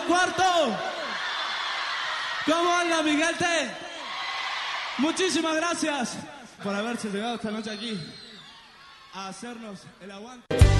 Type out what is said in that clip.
cuarto. ¿Cómo anda, mi gente? Muchísimas gracias por haberse llegado esta noche aquí a hacernos el aguante.